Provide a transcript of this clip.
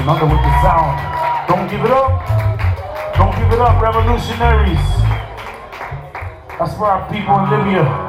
Another with the sound. Don't give it up. Don't give it up, revolutionaries. That's for our people in Libya.